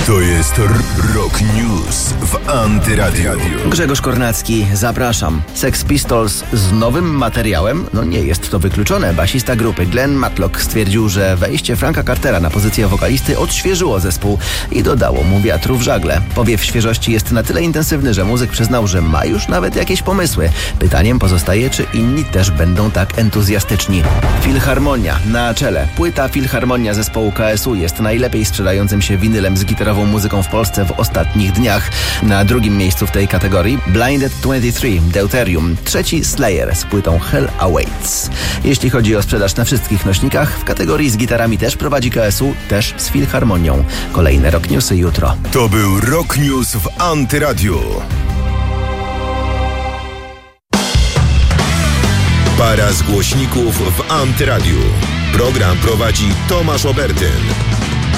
To jest Rock News w Antyradio. Grzegorz Kornacki, zapraszam. Sex Pistols z nowym materiałem? No nie jest to wykluczone. Basista grupy Glenn Matlock stwierdził, że wejście Franka Cartera na pozycję wokalisty odświeżyło zespół i dodało mu wiatru w żagle. Powiew świeżości jest na tyle intensywny, że muzyk przyznał, że ma już nawet jakieś pomysły. Pytaniem pozostaje, czy inni też będą tak entuzjastyczni. Filharmonia na czele. Płyta Filharmonia zespołu KSU jest najlepiej sprzedającym się winylem z gitarową muzyką w Polsce w ostatnich dniach. Na drugim miejscu w tej kategorii Blinded 23 Deuterium, trzeci Slayer z płytą Hell Awaits. Jeśli chodzi o sprzedaż na wszystkich nośnikach, w kategorii z gitarami też prowadzi KSU, też z Filharmonią. Kolejne Rock Newsy jutro. To był Rock News w Antyradiu. Para z głośników w Antyradiu. Program prowadzi Tomasz Obertyn.